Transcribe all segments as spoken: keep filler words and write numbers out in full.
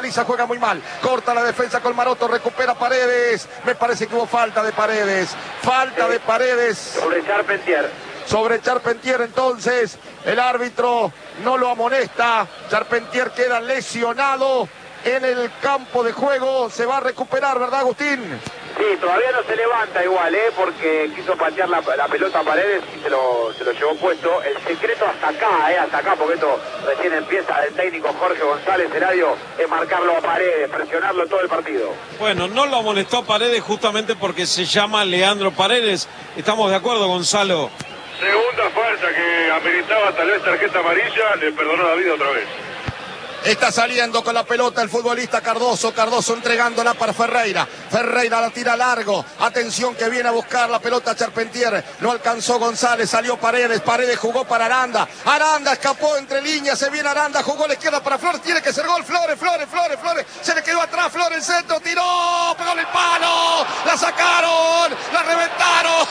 Descentraliza, juega muy mal. Corta la defensa con Maroto, recupera Paredes. Me parece que hubo falta de Paredes. Falta de Paredes. Sobre Charpentier. Sobre Charpentier, entonces el árbitro no lo amonesta. Charpentier queda lesionado en el campo de juego. Se va a recuperar, ¿verdad, Agustín? Sí, todavía no se levanta igual, ¿eh? Porque quiso patear la, la pelota a Paredes y se lo, se lo llevó puesto. El secreto hasta acá, ¿eh? Hasta acá, porque esto recién empieza el técnico Jorge González Eladio, es marcarlo a Paredes, presionarlo todo el partido. Bueno, no lo amonestó a Paredes justamente porque se llama Leandro Paredes. ¿Estamos de acuerdo, Gonzalo? Segunda falta que ameritaba tal vez tarjeta amarilla, le perdonó la vida otra vez. Está saliendo con la pelota el futbolista Cardoso. Cardoso entregándola para Ferreira. Ferreira la tira largo. Atención que viene a buscar la pelota Charpentier. No alcanzó González. Salió Paredes. Paredes jugó para Aranda. Aranda escapó entre líneas. Se viene Aranda. Jugó a la izquierda para Flores. Tiene que ser gol. Flores, Flores, Flores, Flores. Se le quedó atrás. Flores el centro. Tiró. Pegó en el palo. La sacaron. La reventaron.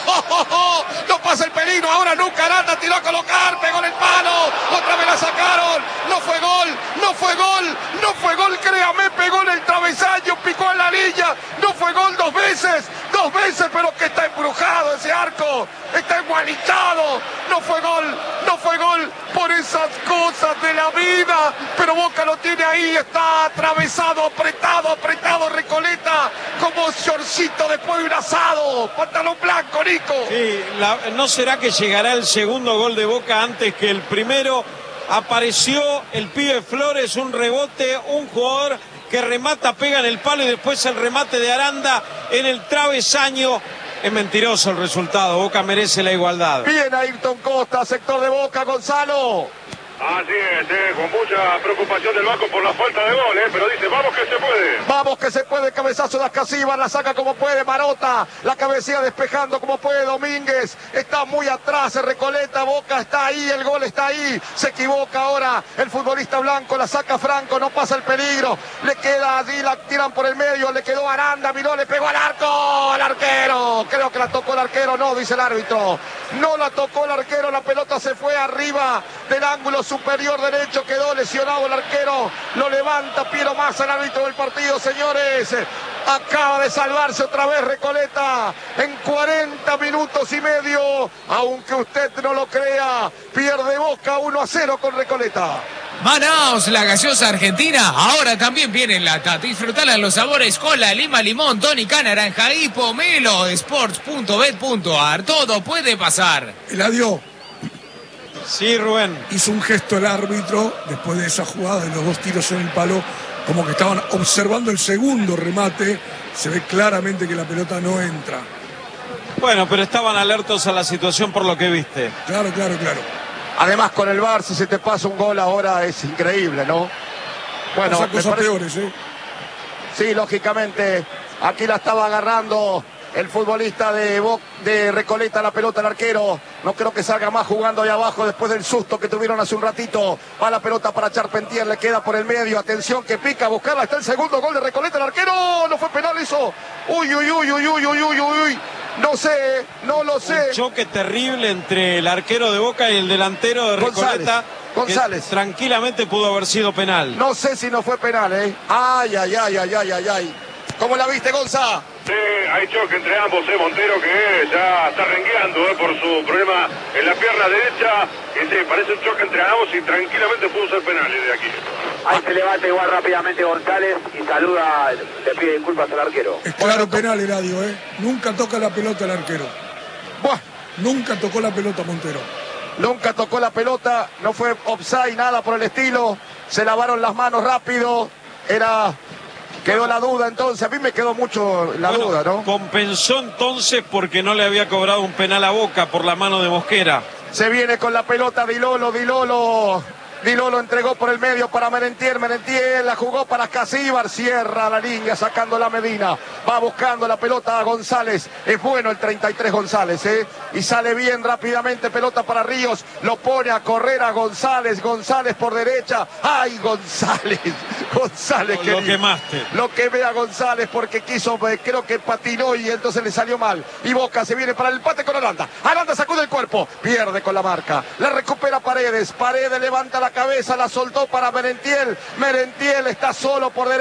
No pasa el peligro. Ahora nunca Aranda tiró a colocar. Pegó en el palo. Otra vez la sacaron. No fue gol. No fue fue gol, no fue gol, créame, pegó en el travesaño, picó en la línea, no fue gol dos veces, dos veces, pero que está embrujado ese arco, está engualitado, no fue gol, no fue gol por esas cosas de la vida, pero Boca lo tiene ahí, está atravesado, apretado, apretado, Recoleta, como shortcito después de un asado, pantalón blanco, Nico. Sí, la, ¿no será que llegará el segundo gol de Boca antes que el primero? Apareció el pibe Flores, un rebote, un jugador que remata, pega en el palo y después el remate de Aranda en el travesaño. Es mentiroso el resultado, Boca merece la igualdad. Bien Ayrton Costa, sector de Boca, Gonzalo. Así es, eh, con mucha preocupación del banco por la falta de gol, eh, pero dice, vamos que se puede. Vamos que se puede, cabezazo de Ascasíbar, la saca como puede Marota, la cabecilla despejando como puede Domínguez, está muy atrás, Recoleta, Boca está ahí, el gol está ahí, se equivoca ahora el futbolista blanco, la saca Franco, no pasa el peligro, le queda allí, la tiran por el medio, le quedó Aranda, miró, le pegó al arco, al arquero, creo que la tocó el arquero, no, dice el árbitro, no la tocó el arquero, la pelota se fue arriba del ángulo superior derecho, quedó lesionado el arquero, lo levanta Piero Massa, el árbitro del partido, señores, acaba de salvarse otra vez Recoleta en cuarenta minutos y medio, aunque usted no lo crea, pierde Boca uno a cero con Recoleta. Manaos, la gaseosa argentina, ahora también viene en lata. Disfrutala los sabores cola, lima, limón, tónica, naranja y pomelo. sports punto bet punto ar, todo puede pasar. Eladio. Sí, Rubén. Hizo un gesto el árbitro después de esa jugada de los dos tiros en el palo, como que estaban observando el segundo remate. Se ve claramente que la pelota no entra. Bueno, pero estaban alertos a la situación por lo que viste. Claro, claro, claro. Además con el V A R, si se te pasa un gol ahora es increíble, ¿no? Bueno, Pasa cosas parece... peores, ¿eh? Sí, lógicamente, aquí la estaba agarrando el futbolista de, Bo... de Recoleta, la pelota al arquero. No creo que salga más jugando ahí abajo después del susto que tuvieron hace un ratito. Va la pelota para Charpentier, le queda por el medio. Atención que pica, a buscarla. Está el segundo gol de Recoleta, el arquero. No fue penal eso. Uy, uy, uy, uy, uy, uy, uy, uy. No sé, no lo sé. Un choque terrible entre el arquero de Boca y el delantero de Recoleta. González. González. Tranquilamente pudo haber sido penal. No sé si no fue penal, ¿eh? Ay, ay, ay, ay, ay, ay, ay. ¿Cómo la viste, Gonza? Sí, hay choque entre ambos, eh, Montero que ya está rengueando eh, por su problema en la pierna derecha. Y sí, parece un choque entre ambos y tranquilamente pudo ser penal desde aquí. Ahí se levanta igual rápidamente González y saluda, le pide disculpas al arquero. Es claro penal, Eladio, ¿eh? Nunca toca la pelota el arquero. Buah. Nunca tocó la pelota Montero. Nunca tocó la pelota, no fue offside, nada por el estilo. Se lavaron las manos rápido. Era... Quedó la duda entonces, a mí me quedó mucho la bueno, duda, ¿no? Compensó entonces porque no le había cobrado un penal a Boca por la mano de Mosquera. Se viene con la pelota Dilolo, Dilolo. Dilolo entregó por el medio para Merentier, Merentier la jugó para Ascasíbar, cierra la línea sacando la Medina, va buscando la pelota a González, es bueno el treinta y tres González, ¿eh? Y sale bien rápidamente, pelota para Ríos, lo pone a correr a González, González por derecha, ¡ay González! González, Lo, lo quemaste. Lo quemé a González porque quiso, creo que patinó y entonces le salió mal, y Boca se viene para el empate con Aranda, Aranda sacude el cuerpo, pierde con la marca, la recupera Paredes, Paredes levanta la cabeza, la soltó para Merentiel, Merentiel está solo por derecha.